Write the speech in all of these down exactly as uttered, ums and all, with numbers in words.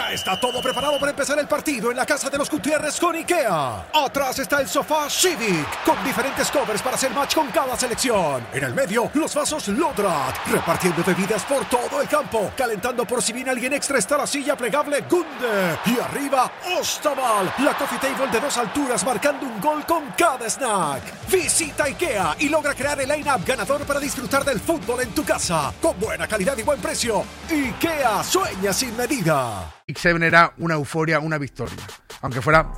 Ya está todo preparado para empezar el partido en la casa de los Gutiérrez con IKEA. Atrás está el sofá Civic, con diferentes covers para hacer match con cada selección. En el medio, los vasos Lodrat, repartiendo bebidas por todo el campo. Calentando por si viene alguien extra está la silla plegable Gunde. Y arriba, Ostaval, la coffee table de dos alturas marcando un gol con cada snack. Visita IKEA y logra crear el line-up ganador para disfrutar del fútbol en tu casa. Con buena calidad y buen precio. IKEA sueña sin medida. Six Seven era una euforia, una victoria, aunque fuera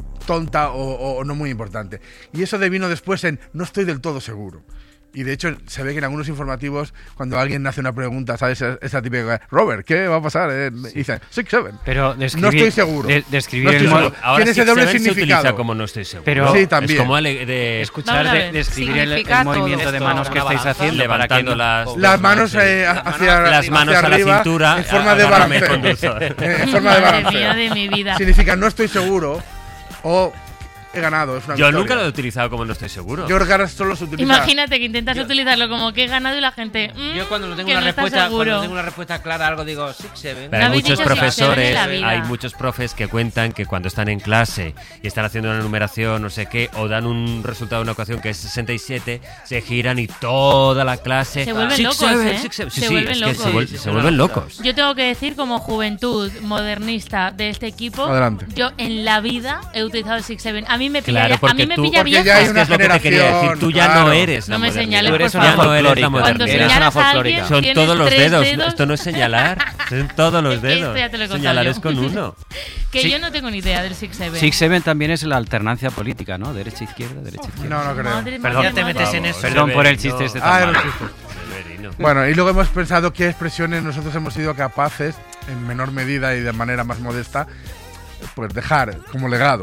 tonta o, o no muy importante. Y eso devino después en no estoy del todo seguro. Y de hecho se ve que en algunos informativos, cuando alguien hace una pregunta, ¿sabes? Esa típica, Robert, ¿qué va a pasar? Eh, y dicen, Six Seven. Pero describir, no estoy seguro. De, describir no estoy el seguro. modo, ahora Tiene ese doble significado. Se como no estoy seguro. Pero sí, también. Es como ale, de escuchar, de, describir el, el movimiento de manos que estáis haciendo, levantando para las, las manos eh, hacia, las manos hacia a la arriba, cintura, en forma de balanceo. En forma de Madre balanceo. mía de mi vida. Significa no estoy seguro o he ganado. Es una Yo victoria. nunca lo he utilizado como no estoy seguro. Yo creo que ahora solo se utiliza. Imagínate que intentas Yo- utilizarlo como que he ganado y la gente. mmm, Yo cuando no tengo que una no está respuesta, cuando seguro. no tengo una respuesta clara a algo digo Six Seven. Pero hay habéis muchos dicho Six Seven profesores, en la vida. hay muchos profes que cuentan que cuando están en clase y están haciendo una numeración, no sé qué, o dan un resultado de una ecuación que es sesenta y siete, se giran y toda la clase. Se vuelven Six locos, seven, ¿eh? six seven. Sí, Se sí, vuelven es que locos. se, vuel- Sí, sí, se sí, vuelven sí. locos. Yo tengo que decir, como juventud modernista de este equipo, Adelante. yo en la vida he utilizado el Six Seven. A mí me pilla, Claro, ya- a porque mí me tú- pilla porque vieja. ya hay Es que una es lo que te quería decir. generación, Tú ya claro. no eres la No me modernidad. señales, Tú eres por una Ya no favor. eres la folclórica. Cuando modernidad. Eres una señalas a alguien, folclórica. Son tienes todos los tres dedos. dedos. Esto no es señalar. Son todos los Es que dedos. esto ya te lo he contado Señalar yo. es con uno. Que Sí. yo no tengo ni idea del Six Seven. Six Seven también es la alternancia política, ¿no? Derecha izquierda, derecha izquierda. No, no creo. Madre Perdón, mía, ya te madre. metes en Vamos, eso. Perdón por el chiste este tan Ah, era un malo. chiste. Severino. Bueno, y luego hemos pensado qué expresiones nosotros hemos sido capaces, en menor medida y de manera más modesta, pues dejar como legado.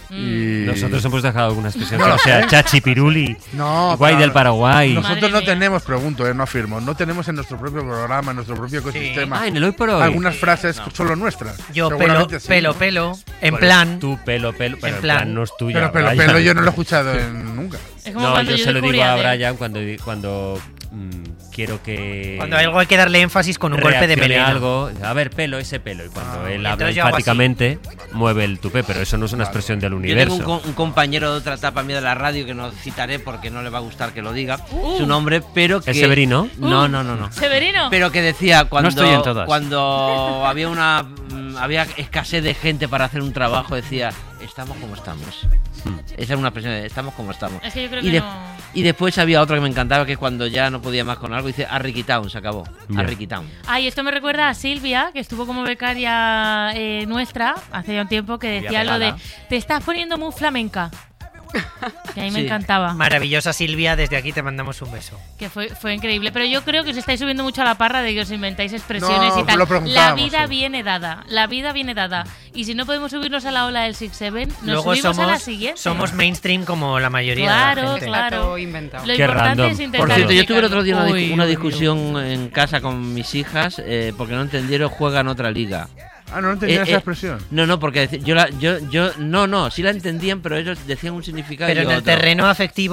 Y Nosotros hemos dejado alguna expresión No que lo no sea sé. chachi piruli, No, guay pero del Paraguay. nosotros Madre no mía. tenemos, pregunto, eh, no afirmo, no tenemos en nuestro propio programa, en nuestro propio ecosistema, Ah, en el hoy por hoy. algunas frases solo nuestras. Yo pelo, Seguramente sí, pelo, ¿no? pelo, en Bueno, plan. Tú pelo, pelo. Pero en plan. plan no es tuya. Pero pelo, Brian. pelo yo no lo he escuchado en- nunca. Es como No, cuando yo yo se lo digo descubrí a Adele. Brian cuando, cuando mm, quiero que. Cuando algo hay que darle énfasis con un golpe de reaccione melena. algo. A ver, pelo, ese pelo. Y cuando él habla entonces yo hago así. enfáticamente, mueve el tupé. Pero eso no es una expresión del Yo universo. tengo un, co- un compañero de otra etapa mía de la radio que no citaré porque no le va a gustar que lo diga Uh. su nombre, pero que ¿Es Severino? No, no, no, no. ¿Severino? Pero que decía cuando estoy en todas. cuando había una mm, había escasez de gente para hacer un trabajo, decía, estamos como estamos. Esa es una expresión de estamos como estamos. Es que yo creo y, que de- no. y después había otro que me encantaba, que es cuando ya no podía más con algo, dice a Ricky Town, se acabó. Ya. A Ricky Town. Ay, esto me recuerda a Silvia, que estuvo como becaria eh, nuestra hace ya un tiempo, que decía lo de te estás poniendo muy flamenca. Que a mí me Sí. encantaba. Maravillosa Silvia, desde aquí te mandamos un beso. Que fue, fue increíble. Pero yo creo que os estáis subiendo mucho a la parra de que os inventáis expresiones No, y tal. lo La preguntábamos, vida sí. viene dada. La vida viene dada. Y si no podemos subirnos a la ola del Six Seven, nos Luego subimos a la somos, siguiente. somos mainstream como la mayoría Claro, de la gente. claro. inventado. Lo Qué importante random. es intentar Por cierto, yo tuve el otro día una, explicarlo. dis- una Uy, uy, discusión en casa con mis hijas eh, porque no entendieron juegan otra liga. Ah, no entendía Eh, esa eh, expresión. No, no, porque deci- yo, la, yo, yo, no, no, sí la entendían, pero ellos decían un significado. Pero y en el otro. terreno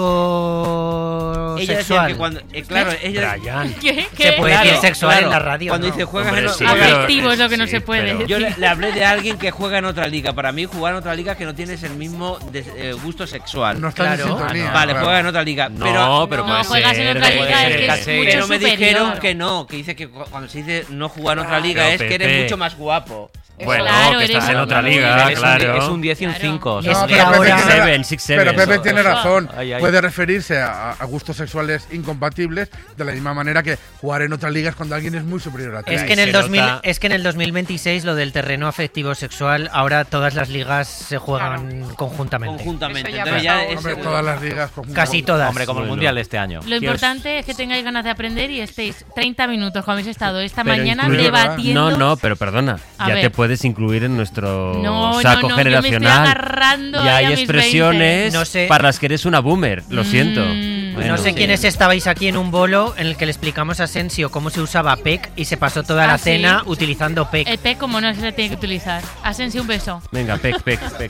afectivo Ella decía sexual. que cuando, eh, claro, ella, Brian. ¿Qué? ¿Qué? Se puede Claro, decir sexual claro. en la radio. Cuando ¿no? dice juegas Hombre, en, sí, o- pero- Afectivo es lo que no sí, se puede pero- decir. yo le, le hablé de alguien que juega en otra liga. Para mí, jugar en otra liga es que no tienes el mismo de- eh, gusto sexual. No están claro. en sintonía. Vale, claro. juega en otra liga. No, pero, pero No, puede juegas en ser, otra puede liga, ser es que es caché. mucho pero me superior. dijeron que no, que dice que cu- cuando se dice no jugar en otra liga Pero, es que Pepe. eres mucho más guapo. Bueno, Claro, que eres estás en un- otra muy liga, bien. Es un- claro. Es un diez y un Claro. cinco. Es No, que pero ahora- Pepe tiene, Seven, six, seven. pero Pepe tiene Ojo. razón. Ay, ay. Puede referirse a, a gustos sexuales incompatibles de la misma manera que jugar en otras ligas cuando alguien es muy superior a ti. Es Ahí que, en se el dos mil, nota. es que en el dos mil veintiséis lo del terreno afectivo sexual, ahora todas las ligas se juegan conjuntamente. Conjuntamente. Eso ya Entonces pasó. ya es- Hombre, todas las ligas conjuntas. Casi todas. Hombre, como el Bueno. mundial de este año. Lo Dios. importante es que tengáis ganas de aprender y estéis treinta minutos, como habéis estado esta Pero mañana, incluye- debatiendo. No, no, pero perdona. A ya ver. te puedes incluir en nuestro No, saco no, no, yo me estoy generacional. agarrando ya ahí hay a mis expresiones veinte. No sé. para las que eres una boomer. Lo siento. Mm. Bueno, no sé sí. quiénes estabais aquí en un bolo en el que le explicamos a Asensio cómo se usaba P E C y se pasó toda Ah, la sí. cena utilizando P E C. El P como no se le tiene que utilizar. Asensio, un beso. Venga, pec, pec, pec.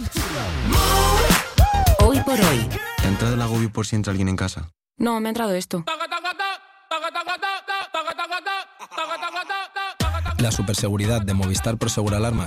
Hoy por hoy. ¿Te ha entrado el agobio por si entra alguien en casa? No, me ha entrado esto. La superseguridad de Movistar Prosegur Alarmas